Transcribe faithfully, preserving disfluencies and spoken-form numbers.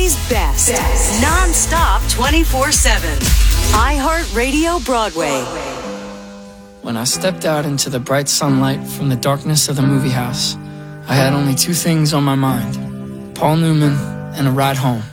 Broadway's best. best. Non-stop twenty-four seven. iHeartRadio Broadway. When I stepped out into the bright sunlight from the darkness of the movie house, I had only two things on my mind: Paul Newman and a ride home.